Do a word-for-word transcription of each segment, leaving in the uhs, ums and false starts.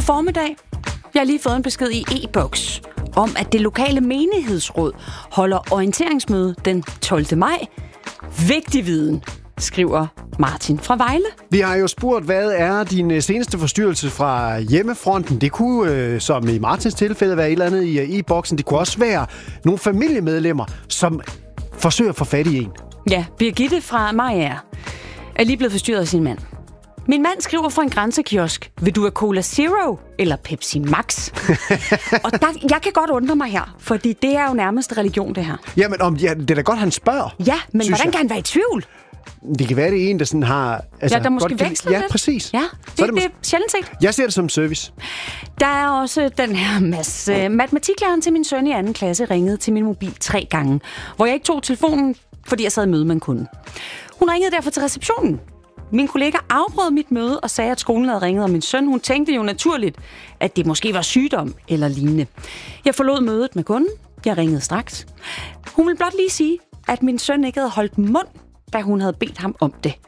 formiddag. Jeg har lige fået en besked i e-boks om, at det lokale menighedsråd holder orienteringsmøde den tolvte maj. Vigtig viden, skriver Martin fra Vejle. Vi har jo spurgt, hvad er din seneste forstyrrelse fra hjemmefronten? Det kunne, øh, som i Martins tilfælde, være et eller andet i e-boksen. Det kunne også være nogle familiemedlemmer, som forsøger at få fat i en. Ja, Birgitte fra Maja er lige blevet forstyrret af sin mand. Min mand skriver fra en grænsekiosk, vil du have Cola Zero eller Pepsi Max? Og der, jeg kan godt undre mig her, fordi det er jo nærmest religion, det her. Jamen, om, ja, det er da godt, han spørger. Ja, men hvordan jeg. kan han være i tvivl? Det kan være, det er en, der sådan har... Altså, ja, der måske godt, veksler Ja, lidt. præcis. Ja, det, det, det, det er sjældent set. Jeg ser det som service. Der er også den her masse. Matematiklæreren til min søn i anden klasse ringede til min mobil tre gange, hvor jeg ikke tog telefonen, fordi jeg sad i møde med en kunde. Hun ringede derfor til receptionen. Min kollega afbrød mit møde og sagde, at skolen havde ringet om min søn. Hun tænkte jo naturligt, at det måske var sygdom eller lignende. Jeg forlod mødet med kunden. Jeg ringede straks. Hun ville blot lige sige, at min søn ikke havde holdt mund, da hun havde bedt ham om det.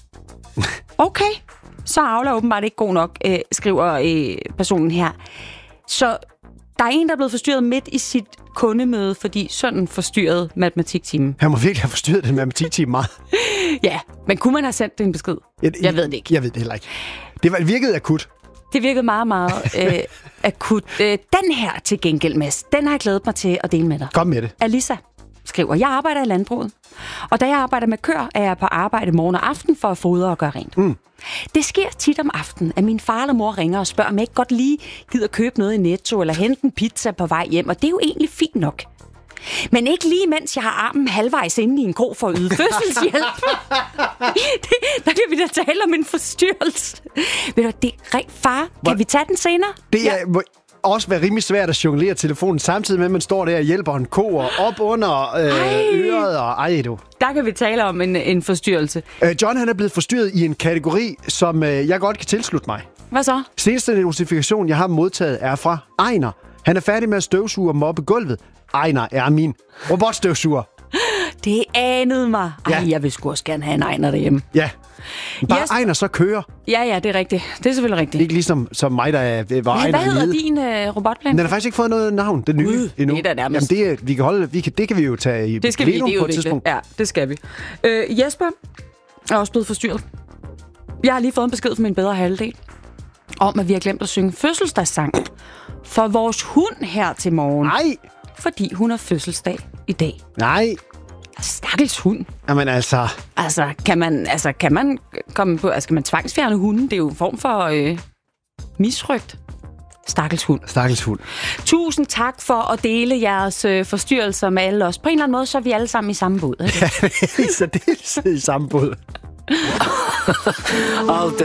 Okay, så Aula åbenbart ikke god nok, øh, skriver øh, personen her. Så der er en, der er blevet forstyrret midt i sit kundemøde, fordi sønnen forstyrrede matematiktimen. Han må virkelig have forstyrret den matematiktimen meget. Ja, men kunne man have sendt det en besked? Jeg, jeg ved det ikke. Jeg ved det heller ikke. Det var, virkede akut. Det virkede meget, meget øh, akut. Øh, den her til gengæld, Mads, den har jeg glædet mig til at dele med dig. Kom med det. Alisa skriver, jeg arbejder i landbruget, og da jeg arbejder med køer, er jeg på arbejde morgen og aften for at fodre og gøre rent. Mm. Det sker tit om aftenen, at min far eller mor ringer og spørger, om jeg ikke godt lige gider købe noget i Netto eller hente en pizza på vej hjem, og det er jo egentlig fint nok. Men ikke lige mens jeg har armen halvvejs inde i en krog for at yde fødselshjælp. det, der kan vi da tale om en forstyrrelse. Ved du, det er rent far. Kan Hvor? vi tage den senere? Det er... Ja. Også være rimelig svært at jonglere telefonen, samtidig med, at man står der og hjælper en ko og op under øh, øret. Og, ej, du. Der kan vi tale om en, en forstyrrelse. Øh, John han er blevet forstyrret i en kategori, som øh, jeg godt kan tilslutte mig. Hvad så? Seneste notifikation, jeg har modtaget, er fra Ejner. Han er færdig med at støvsuge og mobbe gulvet. Ejner er min robotstøvsuger. Det anede mig. Ej, ja. Jeg vil sgu også gerne have en Ejner derhjemme. Ja. Bare yes. Ejner så kører. Ja, ja, det er rigtigt. Det er selvfølgelig rigtigt. Ikke ligesom som mig, der er, var Ejner. Hvad hedder nede. din uh, robotplan? Den har faktisk ikke fået noget navn, det nye Ude, endnu. Det er der nærmest. Jamen, det, er, vi kan holde, vi kan, det kan vi jo tage i det skal vi, det på et tidspunkt. Ja, det skal vi. Øh, Jesper er også blevet forstyrret. Jeg har lige fået en besked fra min bedre halvdel om, at vi har glemt at synge fødselsdagssang for vores hund her til morgen. Nej! Fordi hun har fødselsdag i dag. Nej! Stakkels hund. Jamen altså... Altså, kan man, altså, kan man komme på... Altså, kan man tvangsfjerne hunden? Det er jo en form for øh, misrygt. Stakkels hund. Stakkels hund. Tusind tak for at dele jeres øh, forstyrrelser med alle os. På en eller anden måde, så er vi alle sammen i samme båd. Ikke? Ja, så det er i samme båd.